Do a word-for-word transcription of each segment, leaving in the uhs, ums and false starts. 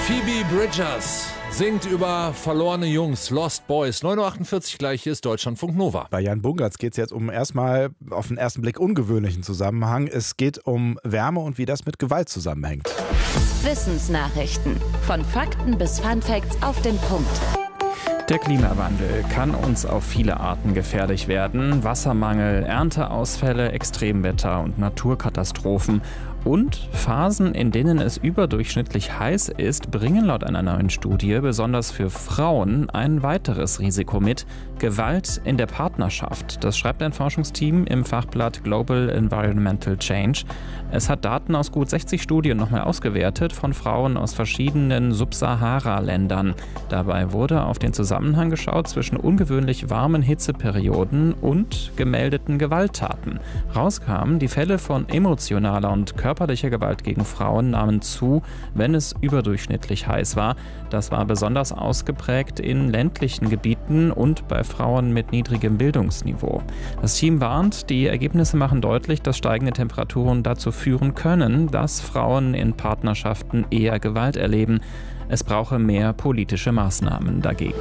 Phoebe Bridgers singt über verlorene Jungs, Lost Boys. neun Uhr achtundvierzig gleich, hier ist Deutschlandfunk Nova. Bei Jan Bungartz geht es jetzt um erstmal auf den ersten Blick ungewöhnlichen Zusammenhang. Es geht um Wärme und wie das mit Gewalt zusammenhängt. Wissensnachrichten. Von Fakten bis Funfacts auf den Punkt. Der Klimawandel kann uns auf viele Arten gefährlich werden. Wassermangel, Ernteausfälle, Extremwetter und Naturkatastrophen. Und Phasen, in denen es überdurchschnittlich heiß ist, bringen laut einer neuen Studie besonders für Frauen ein weiteres Risiko mit: Gewalt in der Partnerschaft. Das schreibt ein Forschungsteam im Fachblatt Global Environmental Change. Es hat Daten aus gut sechzig Studien nochmal ausgewertet von Frauen aus verschiedenen Subsahara-Ländern. Dabei wurde auf den Zusammenhang geschaut zwischen ungewöhnlich warmen Hitzeperioden und gemeldeten Gewalttaten. Rauskamen, die Fälle von emotionaler und körperlicher Gewalt gegen Frauen nahmen zu, wenn es überdurchschnittlich heiß war. Das war besonders ausgeprägt in ländlichen Gebieten und bei Frauen mit niedrigem Bildungsniveau. Das Team warnt, die Ergebnisse machen deutlich, dass steigende Temperaturen dazu führen können, dass Frauen in Partnerschaften eher Gewalt erleben. Es brauche mehr politische Maßnahmen dagegen.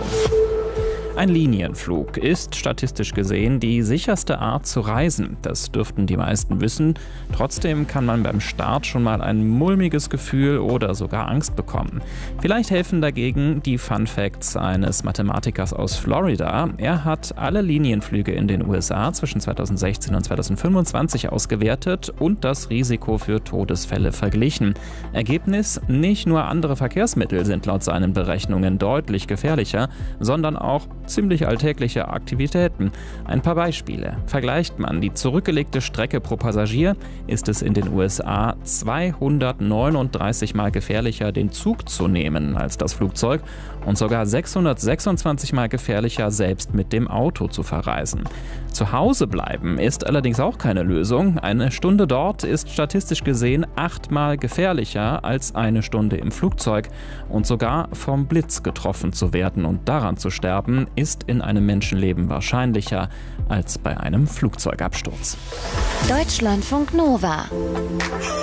Ein Linienflug ist statistisch gesehen die sicherste Art zu reisen. Das dürften die meisten wissen. Trotzdem kann man beim Start schon mal ein mulmiges Gefühl oder sogar Angst bekommen. Vielleicht helfen dagegen die Fun Facts eines Mathematikers aus Florida. Er hat alle Linienflüge in den U S A zwischen zweitausendsechzehn und zweitausendfünfundzwanzig ausgewertet und das Risiko für Todesfälle verglichen. Ergebnis: Nicht nur andere Verkehrsmittel sind laut seinen Berechnungen deutlich gefährlicher, sondern auch ziemlich alltägliche Aktivitäten. Ein paar Beispiele. Vergleicht man die zurückgelegte Strecke pro Passagier, ist es in den U S A zweihundertneununddreißig Mal gefährlicher, den Zug zu nehmen als das Flugzeug und sogar sechshundertsechsundzwanzig Mal gefährlicher, selbst mit dem Auto zu verreisen. Zu Hause bleiben ist allerdings auch keine Lösung. Eine Stunde dort ist statistisch gesehen achtmal gefährlicher als eine Stunde im Flugzeug. Und sogar vom Blitz getroffen zu werden und daran zu sterben, ist in einem Menschenleben wahrscheinlicher als bei einem Flugzeugabsturz. Deutschlandfunk Nova.